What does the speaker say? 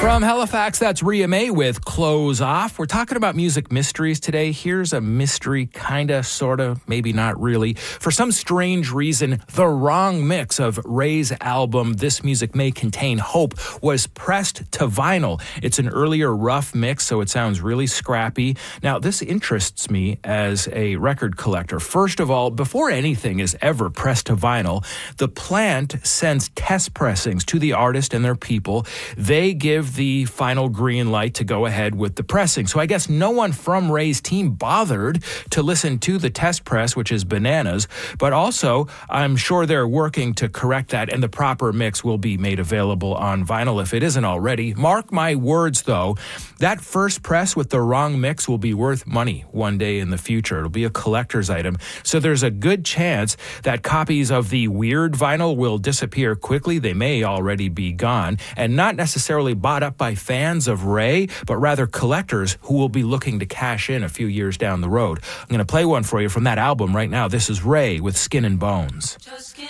From Halifax, that's Ria May with Close Off. We're talking about music mysteries today. Here's a mystery, kinda, sorta, maybe not really. For some strange reason, the wrong mix of Ray's album, This Music May Contain Hope, was pressed to vinyl. It's an earlier rough mix, so it sounds really scrappy. Now, this interests me as a record collector. First of all, before anything is ever pressed to vinyl, the plant sends test pressings to the artist and their people. They give the final green light to go ahead with the pressing. So I guess no one from Ray's team bothered to listen to the test press, which is bananas. But also, I'm sure they're working to correct that, and the proper mix will be made available on vinyl if it isn't already. Mark my words, though, that first press with the wrong mix will be worth money one day in the future. It'll be a collector's item. So there's a good chance that copies of the weird vinyl will disappear quickly. They may already be gone, and not necessarily bought up by fans of Ray, but rather collectors who will be looking to cash in a few years down the road. I'm going to play one for you from that album right now. This is Ray with Skin and Bones.